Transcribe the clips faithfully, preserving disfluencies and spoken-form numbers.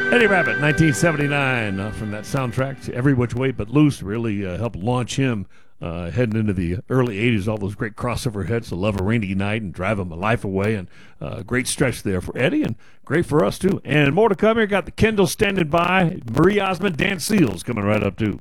Eddie Rabbitt, nineteen seventy-nine, uh, from that soundtrack, Every Which Way But Loose, really uh, helped launch him uh, heading into the early eighties, all those great crossover hits, I Love a Rainy Night and Driving My Life Away, and uh, great stretch there for Eddie, and great for us, too. And more to come here, got the Kendall standing by, Marie Osmond, Dan Seals coming right up, too.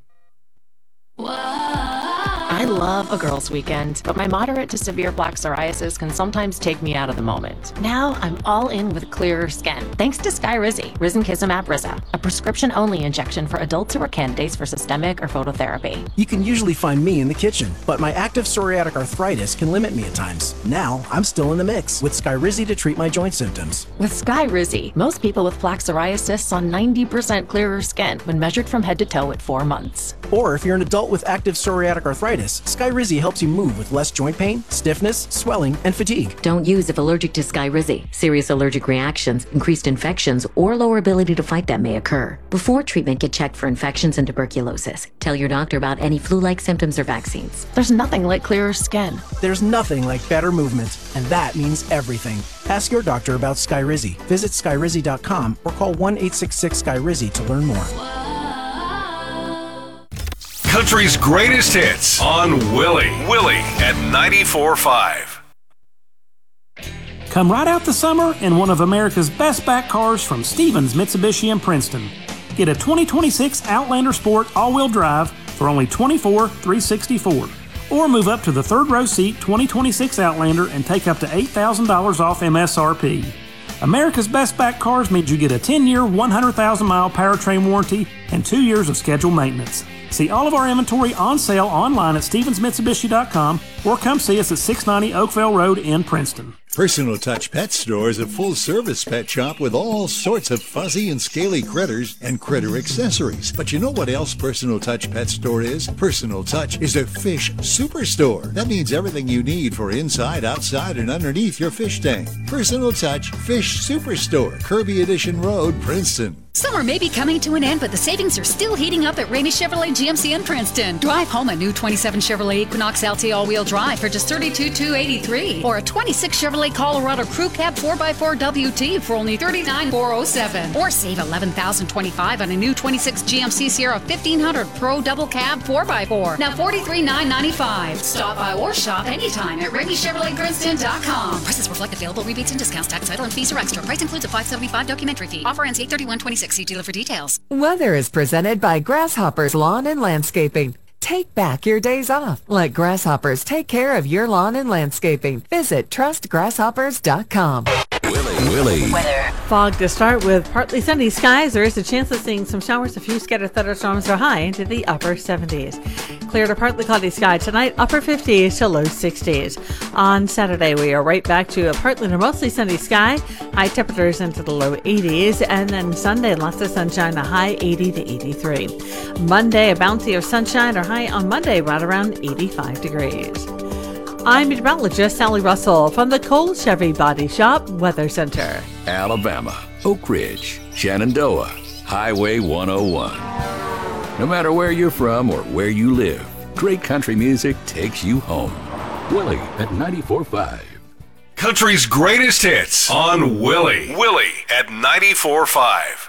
I love a girls' weekend, but my moderate to severe plaque psoriasis can sometimes take me out of the moment. Now I'm all in with clearer skin, thanks to Skyrizi, Risankizumab Riza, a prescription-only injection for adults who are candidates for systemic or phototherapy. You can usually find me in the kitchen, but my active psoriatic arthritis can limit me at times. Now I'm still in the mix with Skyrizi to treat my joint symptoms. With Skyrizi, most people with plaque psoriasis saw ninety percent clearer skin when measured from head to toe at four months. Or if you're an adult with active psoriatic arthritis, Skyrizi helps you move with less joint pain, stiffness, swelling, and fatigue. Don't use if allergic to Skyrizi. Serious allergic reactions, increased infections, or lower ability to fight them may occur. Before treatment, get checked for infections and tuberculosis. Tell your doctor about any flu-like symptoms or vaccines. There's nothing like clearer skin. There's nothing like better movement, and that means everything. Ask your doctor about Skyrizi. Visit Skyrizi dot com or call one eight six six Skyrizi to learn more. Country's greatest hits on Willie. Willie at ninety-four point five. Come right out the summer in one of America's best back cars from Stevens Mitsubishi in Princeton. Get a twenty twenty-six Outlander Sport all-wheel drive for only twenty-four thousand three hundred sixty-four dollars. Or move up to the third row seat twenty twenty-six Outlander and take up to eight thousand dollars off M S R P. America's best back cars means you get a ten-year, one hundred thousand mile powertrain warranty and two years of scheduled maintenance. See all of our inventory on sale online at Stevens Mitsubishi dot com or come see us at six ninety Oakville Road in Princeton. Personal Touch Pet Store is a full-service pet shop with all sorts of fuzzy and scaly critters and critter accessories. But you know what else Personal Touch Pet Store is? Personal Touch is a fish superstore. That means everything you need for inside, outside, and underneath your fish tank. Personal Touch Fish Superstore, Kirby Edition Road, Princeton. Summer may be coming to an end, but the savings are still heating up at Ramey Chevrolet G M C in Princeton. Drive home a new twenty-seven Chevrolet Equinox L T all-wheel drive for just thirty-two thousand two hundred eighty-three dollars, or a twenty-six Chevrolet Colorado Crew Cab four by four W T for only thirty-nine thousand four hundred seven dollars, or save eleven thousand twenty-five dollars on a new twenty-six G M C Sierra fifteen hundred Pro Double Cab four by four, now forty-three thousand nine hundred ninety-five dollars. Stop by or shop anytime at Ramey Chevrolet Princeton dot com. Prices reflect available rebates and discounts. Tax, title, and fees are extra. Price includes a five hundred seventy-five dollars documentary fee. Offer ends eight thirty-one twenty-six. See dealer for details. Weather is presented by Grasshoppers Lawn and Landscaping. Take back your days off. Let Grasshoppers take care of your lawn and landscaping. Visit trust grasshoppers dot com. Willie. Willie. Weather. Fog to start with partly sunny skies. There is a chance of seeing some showers. A few scattered thunderstorms are high into the upper seventies. Clear to partly cloudy sky tonight, upper fifties to low sixties. On Saturday, we are right back to a partly to mostly sunny sky. High temperatures into the low eighties. And then Sunday, lots of sunshine, a high eighty to eighty-three. Monday, a bounty of sunshine, or high on Monday, right around eighty-five degrees. I'm meteorologist Sally Russell from the Cole Chevy Body Shop Weather Center. Alabama, Oak Ridge, Shenandoah, Highway one oh one. No matter where you're from or where you live, great country music takes you home. Willie at ninety-four point five. Country's greatest hits on Willie. Willie at ninety-four point five.